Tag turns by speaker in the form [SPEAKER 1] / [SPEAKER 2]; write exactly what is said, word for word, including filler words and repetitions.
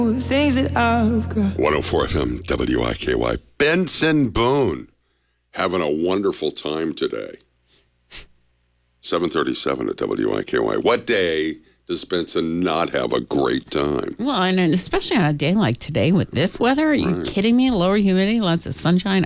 [SPEAKER 1] The things that I've got.
[SPEAKER 2] one oh four F M, W I K Y. Benson Boone having a wonderful time today. seven thirty-seven at W I K Y. What day does Benson not have a great time?
[SPEAKER 3] Well, and especially on a day like today with this weather. Are you
[SPEAKER 2] Right.
[SPEAKER 3] kidding me? Lower humidity, lots of sunshine.